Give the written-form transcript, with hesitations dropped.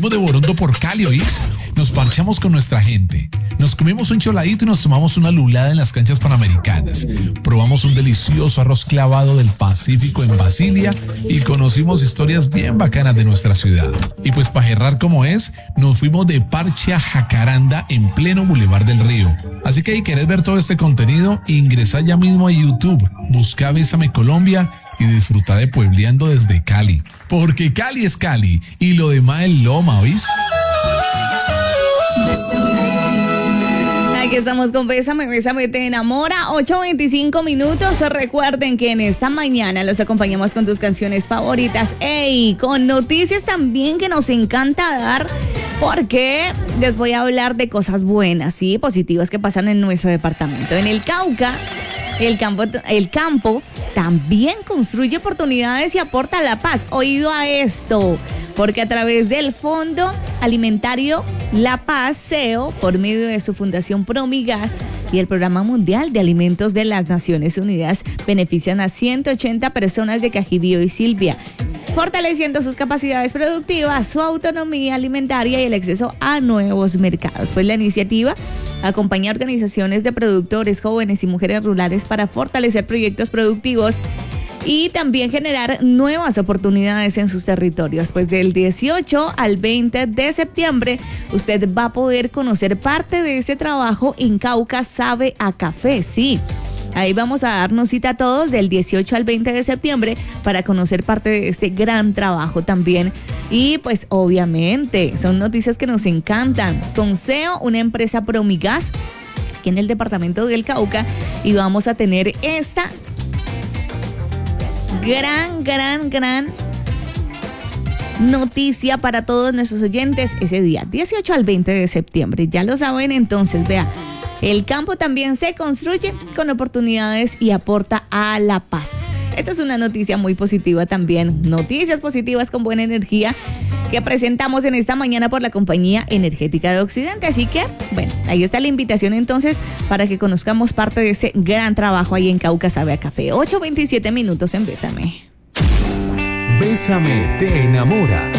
Salimos de Borondo por Cali, ¿oís? Nos parchamos con nuestra gente. Nos comimos un choladito y nos tomamos una lulada en las canchas panamericanas. Probamos un delicioso arroz clavado del Pacífico en Basilia y conocimos historias bien bacanas de nuestra ciudad. Y pues para cerrar como es, nos fuimos de parche a Jacaranda en pleno Boulevard del Río. Así que si querés ver todo este contenido, ingresa ya mismo a YouTube, busca Bésame Colombia y disfruta de puebleando desde Cali. Porque Cali es Cali y lo demás es Loma, ¿oís? Aquí estamos con Bésame, Bésame te enamora, 8:25 minutos. Recuerden que en esta mañana los acompañamos con tus canciones favoritas. ¡Ey! Con noticias también que nos encanta dar, porque les voy a hablar de cosas buenas, ¿sí? Positivas que pasan en nuestro departamento. En el Cauca, el campo también construye oportunidades y aporta la paz. Oído a esto, porque a través del Fondo Alimentario La Paz, CEO, por medio de su fundación Promigas y el Programa Mundial de Alimentos de las Naciones Unidas, benefician a 180 personas de Cajibío y Silvia, fortaleciendo sus capacidades productivas, su autonomía alimentaria y el acceso a nuevos mercados. Pues la iniciativa acompaña a organizaciones de productores, jóvenes y mujeres rurales para fortalecer proyectos productivos y también generar nuevas oportunidades en sus territorios. Pues del 18 al 20 de septiembre usted va a poder conocer parte de ese trabajo en Cauca Sabe a Café, sí. Ahí vamos a darnos cita a todos del 18 al 20 de septiembre para conocer parte de este gran trabajo también. Y pues obviamente son noticias que nos encantan. Con CEO, una empresa Promigas aquí en el departamento del Cauca, y vamos a tener esta gran noticia para todos nuestros oyentes ese día, 18 al 20 de septiembre. Ya lo saben, entonces, vea. El campo también se construye con oportunidades y aporta a la paz. Esta es una noticia muy positiva también. Noticias positivas con buena energía que presentamos en esta mañana por la Compañía Energética de Occidente. Así que, bueno, ahí está la invitación entonces para que conozcamos parte de ese gran trabajo ahí en Cauca Sabe a Café. 8:27 minutos en Bésame. Bésame te enamora.